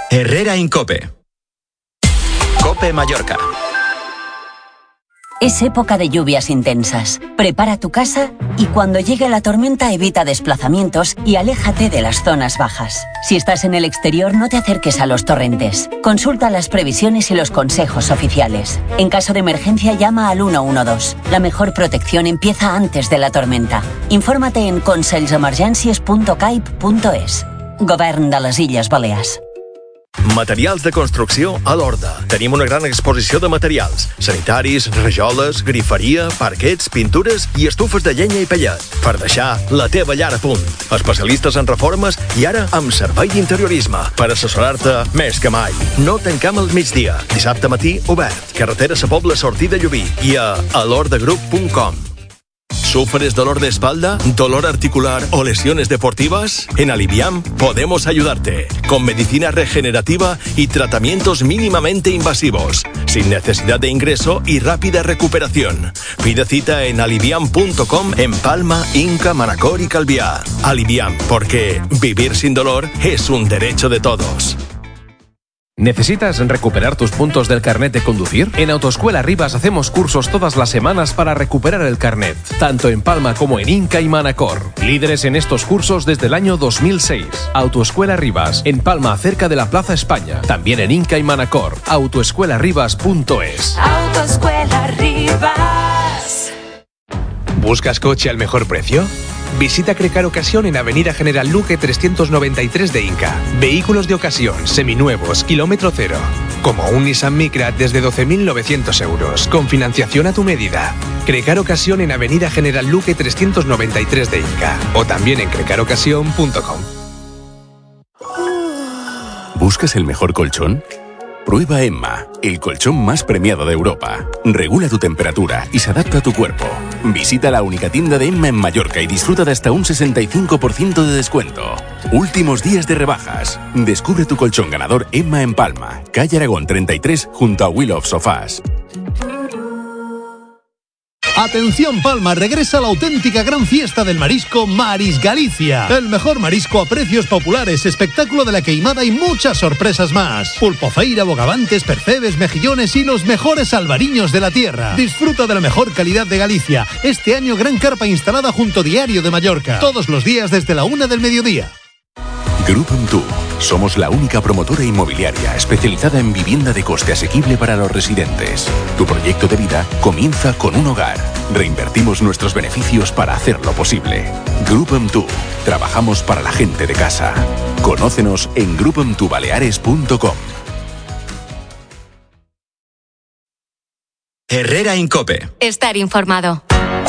Herrera Incope. Cope Mallorca. Es época de lluvias intensas. Prepara tu casa y cuando llegue la tormenta evita desplazamientos y aléjate de las zonas bajas. Si estás en el exterior, no te acerques a los torrentes. Consulta las previsiones y los consejos oficiales. En caso de emergencia, llama al 112. La mejor protección empieza antes de la tormenta. Infórmate en conselsemergències.caip.es. Govern de les Illes Balears. Materials de construcció a l'Horta. Tenim una gran exposició de materials sanitaris, rajoles, griferia, parquets, pintures i estufes de llenya i pellet per deixar la teva llar a punt. Especialistes en reformes i ara amb servei d'interiorisme per assessorar-te més que mai. No tancam al migdia. Dissabte matí obert. Carretera Sa Pobla, sortida Llubí i a alordegroup.com. ¿Sufres dolor de espalda, dolor articular o lesiones deportivas? En Aliviam podemos ayudarte con medicina regenerativa y tratamientos mínimamente invasivos, sin necesidad de ingreso y rápida recuperación. Pide cita en aliviam.com en Palma, Inca, Manacor y Calviá. Aliviam, porque vivir sin dolor es un derecho de todos. ¿Necesitas recuperar tus puntos del carnet de conducir? En Autoescuela Rivas hacemos cursos todas las semanas para recuperar el carnet, tanto en Palma como en Inca y Manacor. Líderes en estos cursos desde el año 2006. Autoescuela Rivas, en Palma, cerca de la Plaza España. También en Inca y Manacor. Autoescuelarivas.es. Autoescuela Rivas. ¿Buscas coche al mejor precio? Visita Crecar Ocasión en Avenida General Luque 393 de Inca. Vehículos de ocasión, seminuevos, kilómetro cero. Como un Nissan Micra desde 12.900 euros, con financiación a tu medida. Crecar Ocasión en Avenida General Luque 393 de Inca. O también en crecarocasión.com. ¿Buscas el mejor colchón? Prueba Emma, el colchón más premiado de Europa. Regula tu temperatura y se adapta a tu cuerpo. Visita la única tienda de Emma en Mallorca y disfruta de hasta un 65% de descuento. Últimos días de rebajas. Descubre tu colchón ganador Emma en Palma, calle Aragón 33, junto a Wheel of Sofás. Atención Palma, regresa la auténtica gran fiesta del marisco Maris Galicia. El mejor marisco a precios populares, espectáculo de la queimada y muchas sorpresas más. Pulpofeira, bogavantes, percebes, mejillones y los mejores albariños de la tierra. Disfruta de la mejor calidad de Galicia. Este año gran carpa instalada junto a Diario de Mallorca. Todos los días desde la 1 del mediodía. Group M2. Somos la única promotora inmobiliaria especializada en vivienda de coste asequible para los residentes. Tu proyecto de vida comienza con un hogar. Reinvertimos nuestros beneficios para hacerlo posible. Group M2. Trabajamos para la gente de casa. Conócenos en groupm2baleares.com. Herrera Incope. Estar informado.